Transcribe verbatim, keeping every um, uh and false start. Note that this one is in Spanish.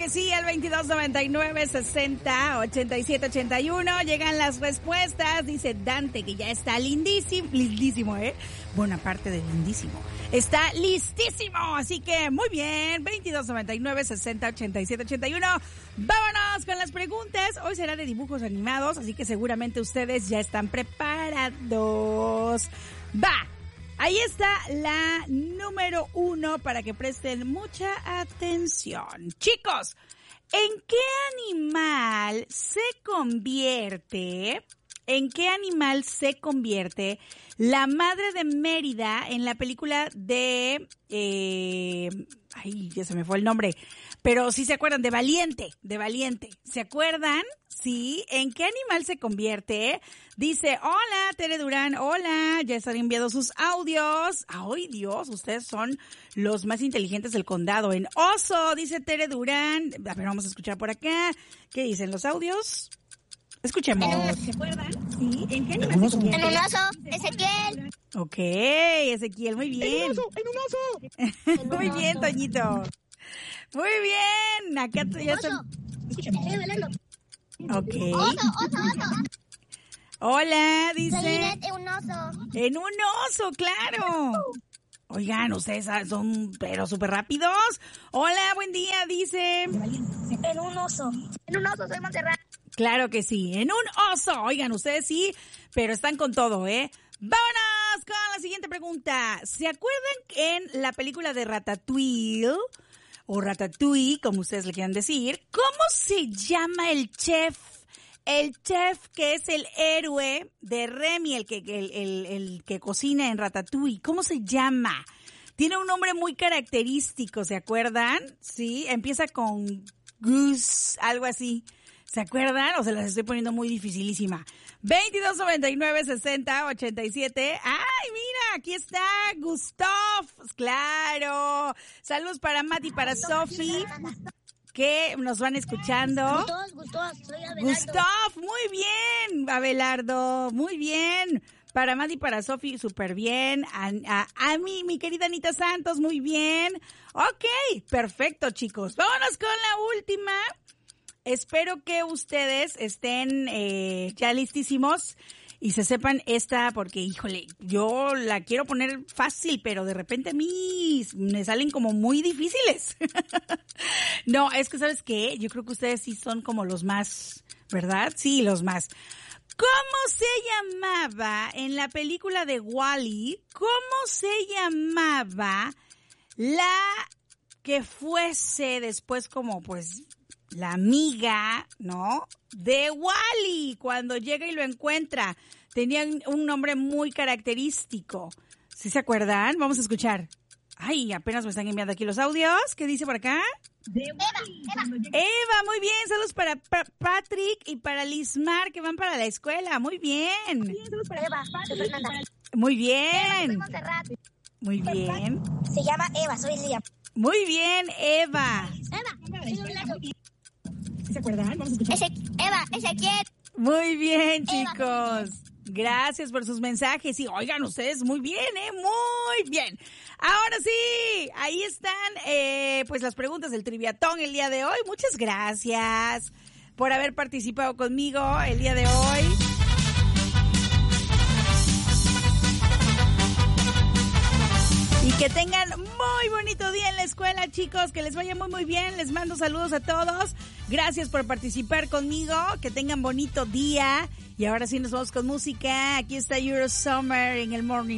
sí, al veintidós noventa y nueve sesenta ochenta y siete ochenta y uno. Llegan las respuestas. Dice Dante que ya está lindísimo, lindísimo, ¿eh? Buena parte de lindísimo. Está listísimo. Así que muy bien. veintidós noventa y nueve sesenta ochenta y siete ochenta y uno. Vámonos con las preguntas. Hoy será de dibujos animados, así que seguramente ustedes ya están preparados. Va. Ahí está la número uno para que presten mucha atención. Chicos, ¿en qué animal se convierte, en qué animal se convierte la madre de Mérida en la película de, eh, ay, ya se me fue el nombre, pero sí se acuerdan, de Valiente, de Valiente. ¿Se acuerdan? Sí, ¿en qué animal se convierte? Dice, hola, Tere Durán, hola, ya están enviando sus audios. ¡Ay, Dios! Ustedes son los más inteligentes del condado. En oso, dice Tere Durán. A ver, vamos a escuchar por acá. ¿Qué dicen los audios? Escuchemos. ¿Se acuerdan? Sí, ¿en qué animal se convierte? En un oso, Ezequiel. Ok, Ezequiel, muy bien. En un oso, en un oso. Muy bien, Toñito. Muy bien. Acá ya están... Ok. Oso, oso, oso. Hola, dice. Celine, en un oso. En un oso, claro. Oigan, ustedes son pero súper rápidos. Hola, buen día, dice. En un oso. En un oso, soy Montserrat. Claro que sí, en un oso. Oigan, ustedes sí, pero están con todo, ¿eh? Vámonos con la siguiente pregunta. ¿Se acuerdan que en la película de Ratatouille, o Ratatouille, como ustedes le quieran decir, cómo se llama el chef? El chef que es el héroe de Remy, el que, el, el, el que cocina en Ratatouille. ¿Cómo se llama? Tiene un nombre muy característico, ¿se acuerdan? Sí, empieza con Gus, algo así. ¿Se acuerdan? O se las estoy poniendo muy dificilísima. veintidós noventa y nueve sesenta ochenta y siete. ¡Ay, mira! Aquí está Gustav. Claro. Saludos para Mati y para Sofi, que nos van escuchando. Gustav, Gustav, soy Abelardo. Gustav, muy bien, Abelardo, muy bien. Para Mati y para Sofi, súper bien. A, a, a mí, mi querida Anita Santos, muy bien. Ok, perfecto, chicos. Vámonos con la última. Espero que ustedes estén eh, ya listísimos y se sepan esta, porque, híjole, yo la quiero poner fácil, pero de repente a mí me salen como muy difíciles. No, es que, ¿sabes qué? Yo creo que ustedes sí son como los más, ¿verdad? Sí, los más. ¿Cómo se llamaba en la película de Wall-E? ¿Cómo se llamaba la que fuese después como, pues, la amiga, ¿no? De Wall-E, cuando llega y lo encuentra? Tenía un nombre muy característico. ¿Sí se acuerdan? Vamos a escuchar. Ay, apenas me están enviando aquí los audios. ¿Qué dice por acá? De Eva, Eva. Eva, muy bien. Saludos para pa- Patrick y para Lismar, que van para la escuela. Muy bien. Saludos para Eva, soy Fernanda. Muy Eva, soy bien. Montserrat. Muy bien. Se llama Eva, soy Liam. Muy bien, Eva. Eva, soy Abelardo. ¿Sí se acuerdan? Vamos a escuchar. Eze- Eva, Ezequiel. Muy bien, Eva. chicos. Gracias por sus mensajes. Y oigan, ustedes muy bien, ¿eh? Muy bien. Ahora sí, ahí están eh, pues las preguntas del Triviatón el día de hoy. Muchas gracias por haber participado conmigo el día de hoy. Y que tengan muy bonito día en la escuela, chicos. Que les vaya muy, muy bien. Les mando saludos a todos. Gracias por participar conmigo. Que tengan bonito día. Y ahora sí nos vamos con música. Aquí está Euro Summer en el Morning